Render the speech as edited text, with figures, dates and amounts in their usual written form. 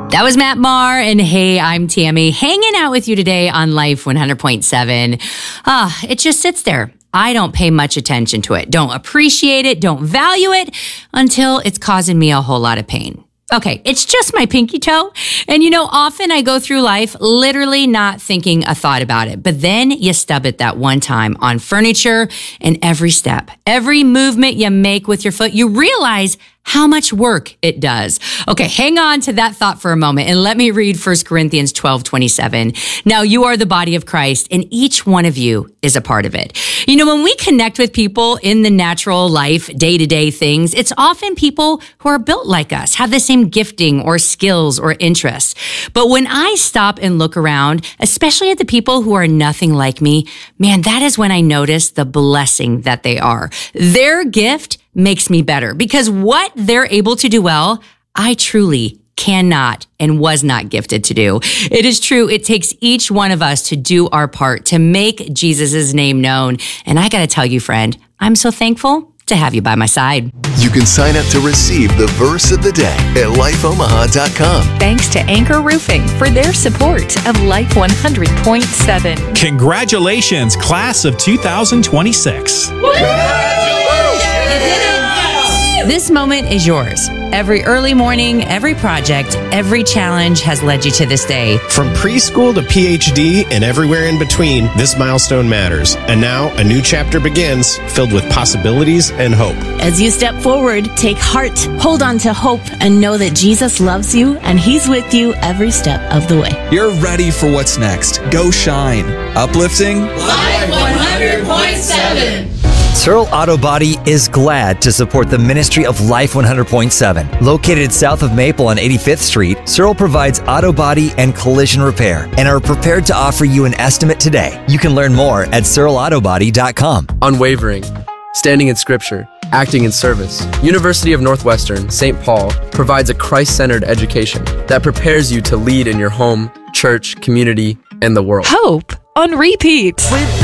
That was Matt Maher, and hey, I'm Tammy, hanging out with you today on Life 100.7. It just sits there. I don't pay much attention to it, don't appreciate it, don't value it until it's causing me a whole lot of pain. Okay, it's just my pinky toe. And often I go through life literally not thinking a thought about it. But then you stub it that one time on furniture, and every step, every movement you make with your foot, you realize how much work it does. Okay, hang on to that thought for a moment and let me read 1 Corinthians 12:27. Now you are the body of Christ, and each one of you is a part of it. When we connect with people in the natural life, day-to-day things, it's often people who are built like us, have the same gifting or skills or interests. But when I stop and look around, especially at the people who are nothing like me, man, that is when I notice the blessing that they are. Their gift makes me better because what they're able to do well, I truly cannot and was not gifted to do. It is true. It takes each one of us to do our part to make Jesus' name known. And I got to tell you, friend, I'm so thankful to have you by my side. You can sign up to receive the verse of the day at lifeomaha.com. Thanks to Anchor Roofing for their support of Life 100.7. Congratulations, class of 2026. This moment is yours. Every early morning, every project, every challenge has led you to this day. From preschool to PhD and everywhere in between, this milestone matters. And now a new chapter begins, filled with possibilities and hope. As you step forward, take heart, hold on to hope, and know that Jesus loves you and He's with you every step of the way. You're ready for what's next. Go shine. Uplifting Life 100.7. Searle Auto Body is glad to support the ministry of Life 100.7. Located south of Maple on 85th Street, Searle provides auto body and collision repair and are prepared to offer you an estimate today. You can learn more at searleautobody.com. Unwavering, standing in Scripture, acting in service. University of Northwestern, St. Paul provides a Christ-centered education that prepares you to lead in your home, church, community, and the world. Hope on repeat. With